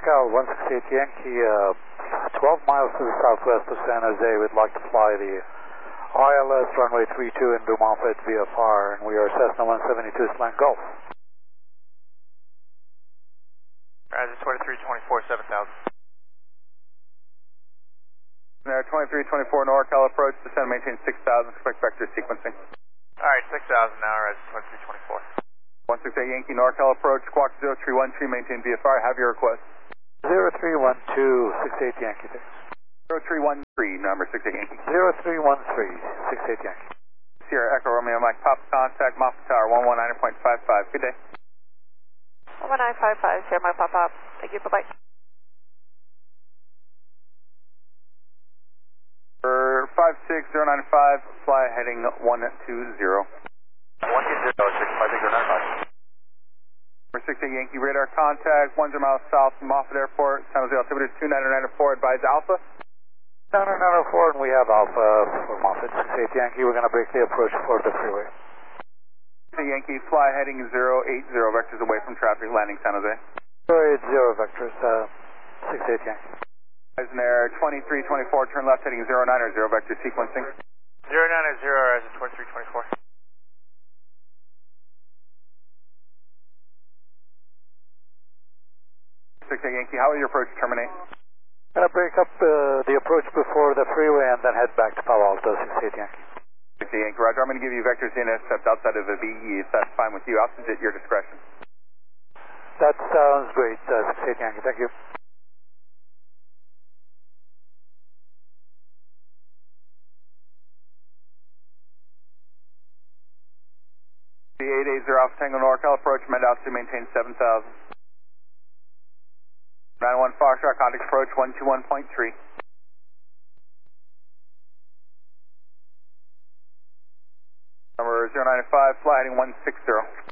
NorCal 168 Yankee, 12 miles to the southwest of San Jose. We'd like to fly the ILS runway 32 into Moffett VFR, and we are Cessna 172 Slant Golf. Roger, 2324, 7000. There, 2324 NorCal approach, descend, maintain 6000, expect vector sequencing. Alright, 6000 now, Roger, 2324. 168 Yankee NorCal approach, squawk 0313, maintain VFR, have your request. 0312, 68 Yankee, thanks. 0313, number 68 Yankee. 0313, 68 Yankee. Sierra Echo Romeo Mike, Pop contact, Moffett Tower, 119.55, good day. 11955, Sierra Mike, Pop. Thank you, bye-bye. For 56095, fly heading 120. 120, 65695. Number 68 Yankee, radar contact, 100 miles south from Moffett Airport, San Jose altimeter 2994, advise Alpha. 9904, and we have Alpha for Moffett, 68 Yankee. We're going to break the approach for the freeway. 68 Yankee, fly heading 080, vectors away from traffic, landing San Jose. 080 vectors, 68 Yankee. Air 2324, turn left heading 090, vector sequencing. 090, Horizon 2324. Yankee, how will your approach terminate? Going to break up the approach before the freeway and then head back to Palo Alto, 68 Yankee. 68 Yankee, Roger. I'm going to give you vectors in intercept outside of the VE, if that's fine with you. I'll send it at your discretion. That sounds great, 68 Yankee. Thank you. The 880 Alpha Tango NorCal approach, mend out to maintain 7000. 91 Foxtrot, contact approach 121.3. Number 095, fly heading 160.